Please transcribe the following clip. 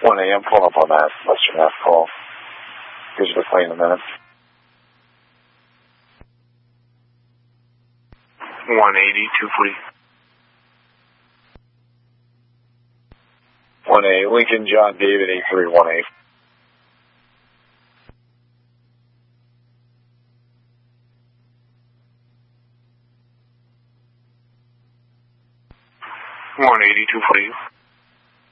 1 a.m. Pull up on that Western Ave call. Here's the plane in a minute. 180, 240. 1A, Lincoln John David 8318. $180, 240.